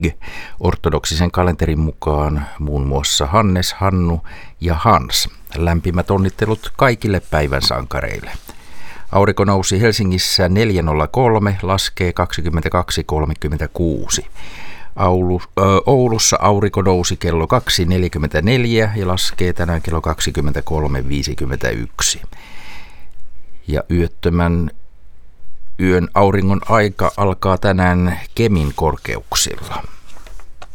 Ortodoksisen kalenterin mukaan muun muassa Hannes, Hannu ja Hans. Lämpimät onnittelut kaikille päivän sankareille. Aurinko nousi Helsingissä 4.03, laskee 22.36. Oulussa aurinko nousi kello 2.44 ja laskee tänään kello 23.51. Ja yöttömän yön auringon aika alkaa tänään Kemin korkeuksilla.